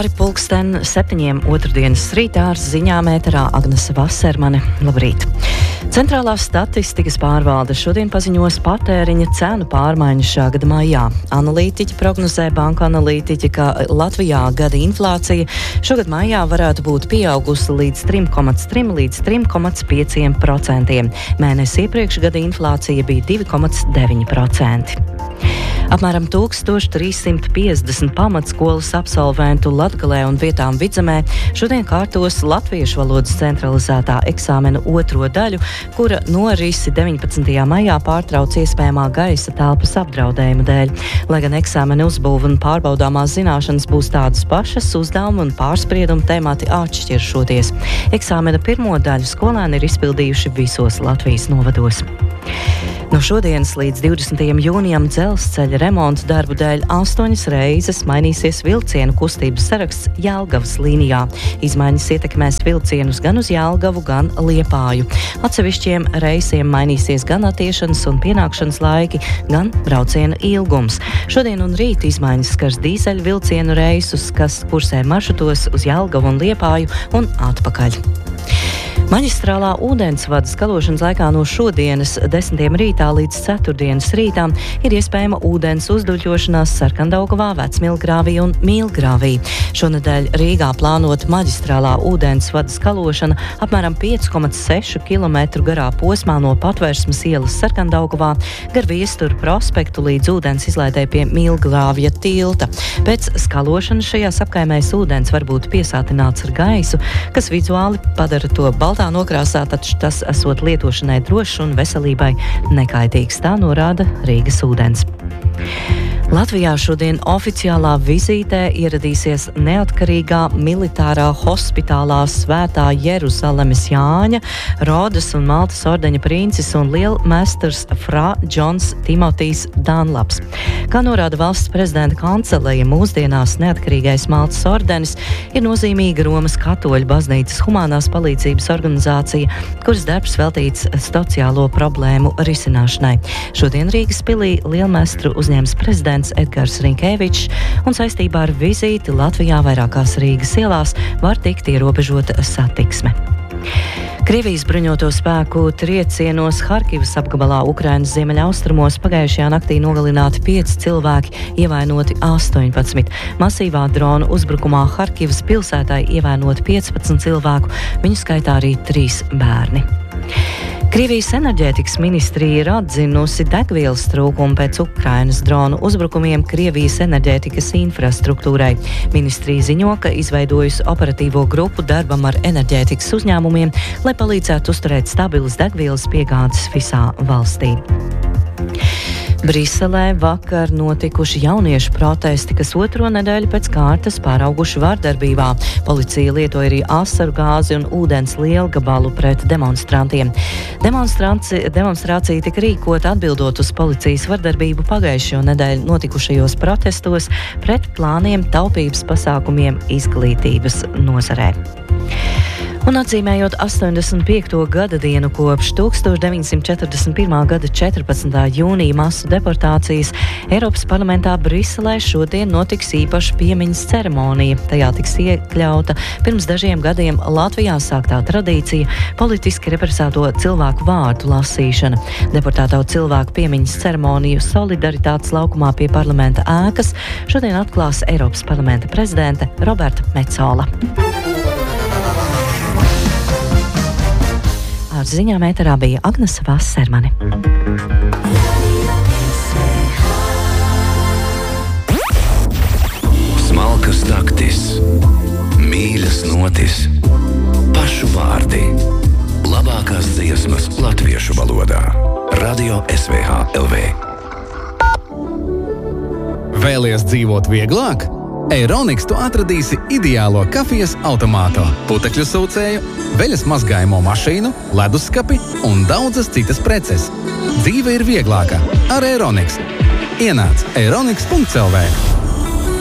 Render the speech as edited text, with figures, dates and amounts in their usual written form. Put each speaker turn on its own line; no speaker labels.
Pāri pulksten 7 otrdienas rītā ar ziņām ēterā Agnese Vasermane. Labrīt! Centrālās statistikas pārvalde šodien paziņos patēriņa cenu pārmaiņas šā gada maijā. Analītiķi prognozē, banku analītiķi, ka Latvijā gada inflācija šogad maijā varētu būt pieaugusi līdz 3,3 līdz 3,5%. Mēnesi iepriekš gada inflācija bija 2,9%. Apmēram 1350 pamatskolas absolventu Latgalē un vietām Vidzemē šodien kārtos latviešu valodas centralizētā eksāmena otro daļu, kura norisi 19. maijā pārtrauc iespējamā gaisa telpas apdraudējuma dēļ. Lai gan eksāmena uzbūve un pārbaudāmās zināšanas būs tādas pašas, uzdevumi un pārspriedumi temati atšķiršoties. Eksāmena pirmo daļu skolēni ir izpildījuši visos Latvijas novados. No šodienas līdz 20. jūnijam dzelzceļa remonta darbu dēļ 8 reizes mainīsies vilcienu kustības saraksts Jelgavas līnijā. Izmaiņas ietekmēs vilcienus gan uz Jelgavu, gan Liepāju. Atsevišķiem reisiem mainīsies gan attiešanas un pienākšanas laiki, gan brauciena ilgums. Šodien un rīt izmaiņas skars dīzeļu vilcienu reisus, kas kursē maršrutos uz Jelgavu un Liepāju un atpakaļ. Maģistrālā ūdensvada skalošanas laikā no šodienas 10. rītā līdz 4. rītām ir iespējama ūdens uzduļošanās Sarkandaugavā, Vecmilgrāvī un Mīlgrāvī. Šonedēļ Rīgā plānota maģistrālā ūdensvada skalošana apmēram 5,6 km garā posmā no Patvērsmes ielas Sarkandaugavā gar Viesturu prospektu līdz ūdens izlaidē pie Mīlgrāvja tilta. Pēc skalošanas šajās apkaimēs ūdens var būt piesātināts ar gaisu, kas vizuāli padara to baltā nokrāsā, taču tas esot lietošanai drošs un veselībai nekaitīgs, tā norāda Rīgas ūdens. Latvijā šodien oficiālā vizītē ieradīsies neatkarīgā militārā hospitālā Svētā Jeruzalemes Jāņa, Rodas un Maltas ordeņa princis un lielmestrs Fra Džons Timotijs Danlaps. Kā norāda valsts prezidenta kanceleja, mūsdienās neatkarīgais Maltas ordenis ir nozīmīga Romas katoļu baznīcas humanās palīdzības organizācija, kuras darbs veltīts sociālo problēmu risināšanai. Šodien Rīgas pilī lielmestru uzņems prezidents Edgars Rinkēvičs, un saistībā ar vizīti Latvijā vairākās Rīgas ielās var tikt ierobežota satiksme. Krievijas bruņoto spēku triecienos Harkivas apgabalā Ukrainas ziemeļaustrumos pagājušajā naktī nogalināti 5 cilvēki, ievainoti 18. Masīvā dronu uzbrukumā Harkivas pilsētai ievainoti 15 cilvēku, viņu skaitā arī 3 bērni. Krievijas enerģētikas ministrija ir atzinusi degvielas trūkumu pēc Ukrainas dronu uzbrukumiem Krievijas enerģētikas infrastruktūrai. Ministrija ziņo, ka izveidojusi operatīvo grupu darbam ar enerģētikas uzņēmumiem, lai palīdzētu uzturēt stabilas degvielas piegādes visā valstī. Briselē vakar notikuši jauniešu protesti, kas otro nedēļu pēc kārtas pārauguši vardarbībā. Policija lietoja arī asaru gāzi un ūdens lielgabalu pret demonstrantiem. Demonstrācija tika rīkota atbildot uz policijas vardarbību pagājušo nedēļu notikušajos protestos pret plāniem taupības pasākumiem izglītības nozarē. Un atzīmējot 85. gada dienu kopš 1941. gada 14. jūnija masu deportācijas, Eiropas parlamentā Briselē šodien notiks īpaša piemiņas ceremonija. Tajā tiks iekļauta pirms dažiem gadiem Latvijā sāktā tradīcija politiski represēto cilvēku vārdu lasīšana. Deportēto cilvēku piemiņas ceremoniju Solidaritātes laukumā pie parlamenta ēkas šodien atklās Eiropas parlamenta prezidente Roberta Metsola. Ar ziņām ēterā bija Agnese Vasermane.
Smalkas naktis, mīļas notis, pašu vārdi, labākās dziesmas latviešu valodā. Radio SVH LV.
Vēlies dzīvot vieglāk? Eironiks tu atradīsi ideālo kafijas automātu, putekļu sūcēju, veļas mazgājamo mašīnu, leduskapi un daudzas citas preces. Dzīve ir vieglāka ar Eironiks. Ienāc eironiks.lv.